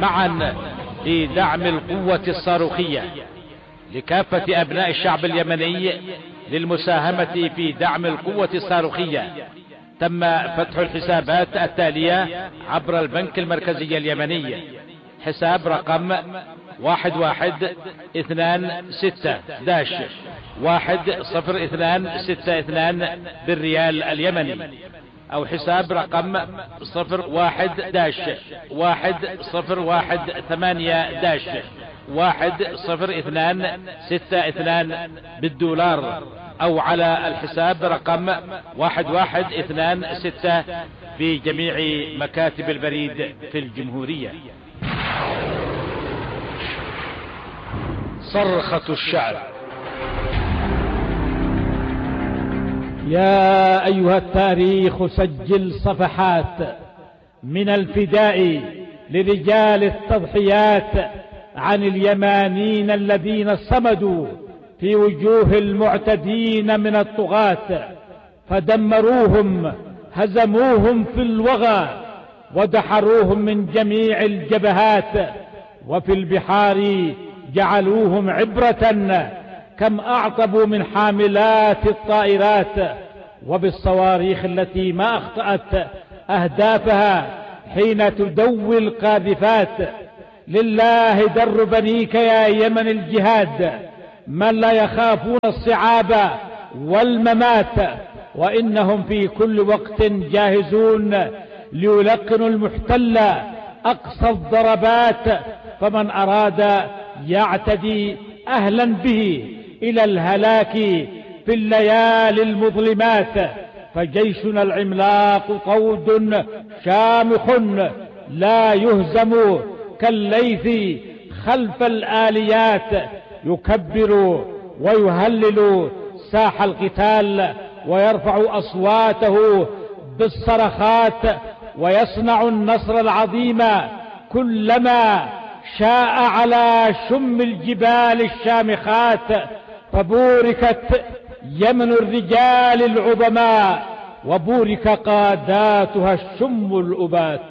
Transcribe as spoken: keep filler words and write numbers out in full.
معا في دعم القوة الصاروخية لكافة أبناء الشعب اليمني للمساهمة في دعم القوة الصاروخية. تم فتح الحسابات التالية عبر البنك المركزي اليمني: حساب رقم واحد واحد اثنان ستة داش واحد صفر اثنان ستة اثنان بالريال اليمني، او حساب رقم صفر واحد داش واحد صفر واحد ثمانية داش واحد صفر اثنان ستة اثنان بالدولار، او على الحساب رقم واحد واحد اثنان ستة في جميع مكاتب البريد في الجمهورية. صرخة الشعر. يا أيها التاريخ سجل صفحات من الفداء لرجال التضحيات عن اليمانيين الذين صمدوا في وجوه المعتدين من الطغاة، فدمروهم هزموهم في الوغى ودحروهم من جميع الجبهات، وفي البحار جعلوهم عبرة كم أعطبوا من حاملات الطائرات، وبالصواريخ التي ما أخطأت أهدافها حين تدوي القاذفات. لله در بنيك يا يمن الجهاد، من لا يخافون الصعاب والممات، وإنهم في كل وقت جاهزون ليلقنوا المحتل أقصى الضربات، فمن أراد يعتدي أهلا به إلى الهلاك في الليالي المظلمات. فجيشنا العملاق قود شامخ لا يهزم كالليث خلف الآليات، يكبر ويهلل ساح القتال ويرفع أصواته بالصرخات، ويصنع النصر العظيم كلما شاء على شم الجبال الشامخات. فبوركت يمن الرجال العظماء، وبورك قاداتها الشم الأبات.